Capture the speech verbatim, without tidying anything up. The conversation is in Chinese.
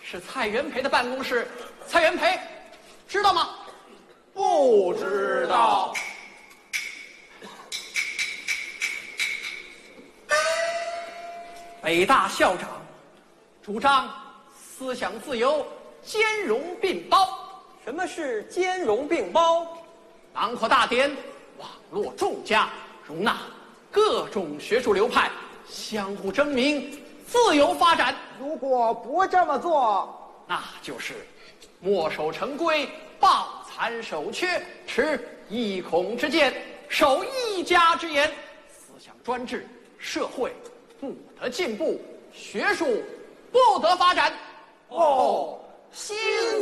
是蔡元培的办公室。蔡元培，知道吗？ 不知道。 北大校长，主张思想自由，兼容并包。 什么是兼容并包？ 囊括大典，网络众家，容纳各种学术流派，相互争鸣，自由发展。 如果不这么做， 那就是墨守成规，抱残守缺，持一孔之见，守一家之言，思想专制，社会不得进步，学术不得发展。 哦，新